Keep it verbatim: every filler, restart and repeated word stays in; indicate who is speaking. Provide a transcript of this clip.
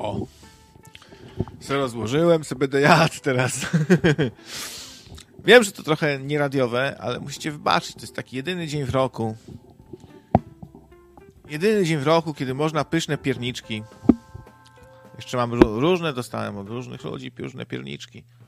Speaker 1: O. Se rozłożyłem, sobie będę jadł teraz. Wiem, że to trochę nieradiowe, ale musicie wybaczyć, to jest taki jedyny dzień w roku. Jedyny dzień w roku, kiedy można pyszne pierniczki. Jeszcze mam różne, dostałem od różnych ludzi różne pierniczki.